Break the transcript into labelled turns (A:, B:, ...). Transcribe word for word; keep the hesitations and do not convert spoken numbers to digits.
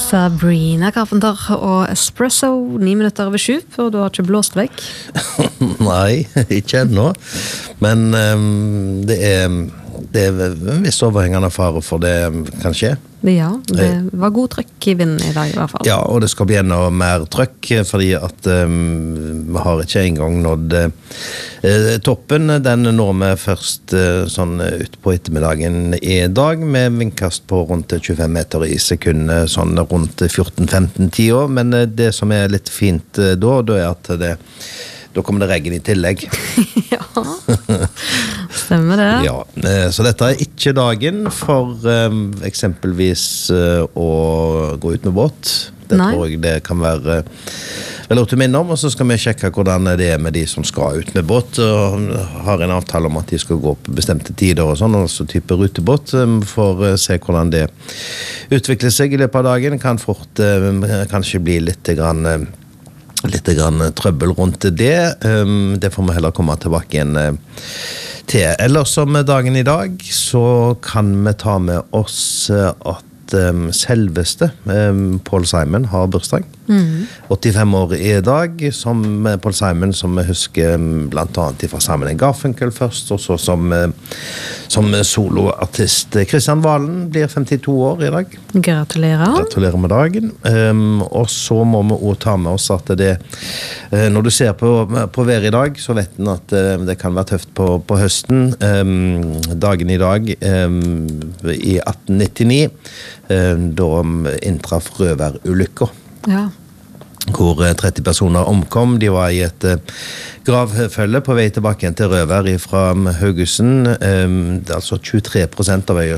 A: Sabrina Carpenter og Espresso, ni minutter over sju, og du har ikke blåst vekk?
B: Nei, ikke ennå. Men um, det er det er en viss overhengende fare for det kan skje.
A: Ja, det var god trøkk i vinden i dag i hvert fall.
B: Ja, og det skal bli enda mer trøkk, fordi at um, vi har ikke engang nådd uh, toppen. Den når vi først uh, sånn ut på ettermiddagen i dag, med vindkast på rundt tjuefem meter i sekundet, sånn rundt fjorten femten tida. Men uh, det som er litt fint uh, da, da er at det Da kommer det regn i tillegg.
A: Ja, stemmer det.
B: Ja, så dette er ikke dagen for um, eksempelvis uh, å gå ut med båt. Det
A: Nei.
B: tror jeg det kan være vel lov til å minne om, og så skal vi sjekke hvordan det er med de som skal ut med båt, og har en avtale om at de skal gå på bestemte tider og sånn, altså type rutebåt, for å se hvordan det utvikler seg i løpet av dagen. Kan fort uh, kanskje bli litt grann uh, litt grann trøbbel rundt det. Um, det får vi heller komme tilbake igjen uh, til. Ellers som dagen i dag, så kan vi ta med oss uh, at um, selveste um, Paul Simon har bursdag. Mm. åttifem år i dag, som Paul Simon, som vi husker blant annet fra Simon and Garfunkel først, og så som, som soloartist. Kristian Valen blir femtito år i dag.
A: Gratulerer.
B: Gratulerer med dagen. Um, og så må vi også ta med oss at det, uh, når du ser på, på været i dag, så vet den at uh, det kan være tøft på, på høsten. Um, dagen i dag, um, i atten nittini, um, da inntraff røverulykker. Ja. Hvor tretti personer omkom. De var i et uh, gravfølge på vei tilbake igjen til Røver fra Haugesund. Um, det er altså tjuetre prosent av øya